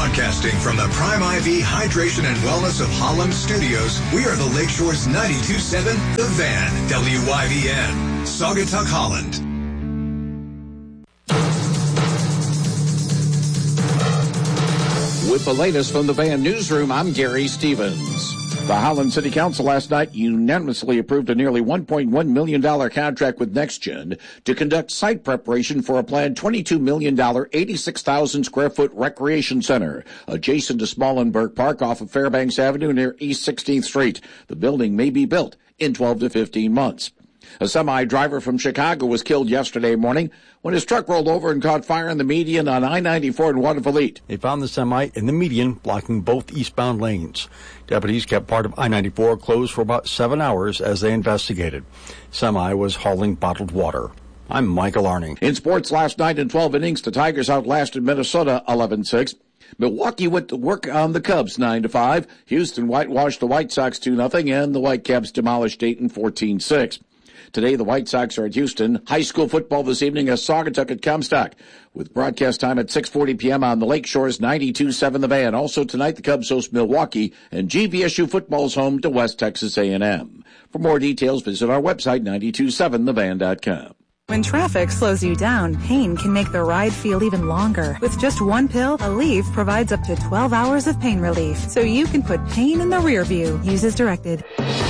Broadcasting from the Prime IV Hydration and Wellness of Holland Studios, we are the Lakeshore's 92.7 The Van, WYVN, Saugatuck, Holland. With the latest from the Van Newsroom, I'm Gary Stevens. The Holland City Council last night unanimously approved a nearly $1.1 million contract with NextGen to conduct site preparation for a planned $22 million, 86,000 square foot recreation center adjacent to Smallenberg Park off of Fairbanks Avenue near East 16th Street. The building may be built in 12 to 15 months. A semi-driver from Chicago was killed yesterday morning when his truck rolled over and caught fire in the median on I-94 in Watervliet. They found the semi in the median, blocking both eastbound lanes. Deputies kept part of I-94 closed for about 7 hours as they investigated. Semi was hauling bottled water. I'm Michael Arning. In sports last night in 12 innings, the Tigers outlasted Minnesota 11-6. Milwaukee went to work on the Cubs 9-5. Houston whitewashed the White Sox 2-0, and the Whitecaps demolished Dayton 14-6. Today, the White Sox are at Houston. High school football this evening at Saugatuck at Comstock, with broadcast time at 6:40 p.m. on the Lakeshore's 92.7 The Van. Also tonight, the Cubs host Milwaukee, and GVSU football is home to West Texas A&M. For more details, visit our website, 927thevan.com. When traffic slows you down, pain can make the ride feel even longer. With just one pill, Aleve provides up to 12 hours of pain relief, so you can put pain in the rear view. Use as directed.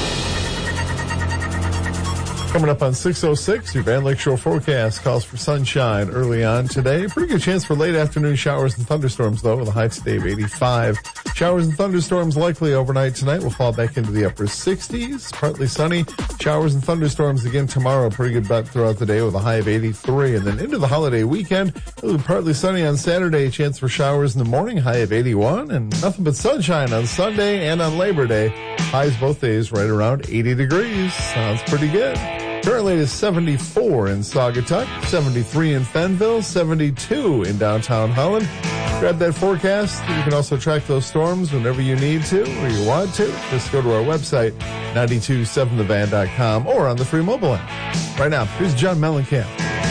Coming up on 6:06, your Van Lakeshore forecast calls for sunshine early on today. Pretty good chance for late afternoon showers and thunderstorms, though, with a high today of 85. Showers and thunderstorms likely overnight tonight. We'll fall back into the upper 60s. Partly sunny. Showers and thunderstorms again tomorrow. Pretty good bet throughout the day with a high of 83. And then into the holiday weekend, it'll be partly sunny on Saturday. Chance for showers in the morning. High of 81. And nothing but sunshine on Sunday and on Labor Day. Highs both days right around 80 degrees. Sounds pretty good. Currently it is 74 in Saugatuck, 73 in Fenville, 72 in downtown Holland. Grab that forecast. You can also track those storms whenever you need to or you want to. Just go to our website, 927thevan.com, or on the free mobile app. Right now, here's John Mellencamp.